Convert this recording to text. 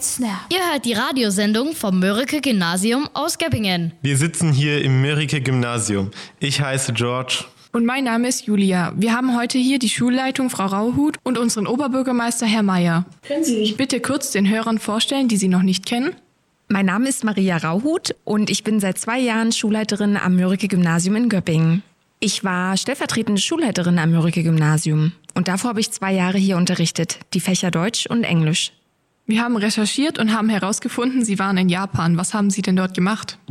Snap. Ihr hört die Radiosendung vom Mörike-Gymnasium aus Göppingen. Wir sitzen hier im Mörike-Gymnasium. Ich heiße George. Und mein Name ist Julia. Wir haben heute hier die Schulleitung Frau Rauhut und unseren Oberbürgermeister Herr Meier. Können Sie sich bitte kurz den Hörern vorstellen, die Sie noch nicht kennen? Mein Name ist Maria Rauhut und ich bin seit 2 Jahren Schulleiterin am Mörike-Gymnasium in Göppingen. Ich war stellvertretende Schulleiterin am Mörike-Gymnasium und davor habe ich 2 Jahre hier unterrichtet, die Fächer Deutsch und Englisch. Wir haben recherchiert und haben herausgefunden, Sie waren in Japan. Was haben Sie denn dort gemacht?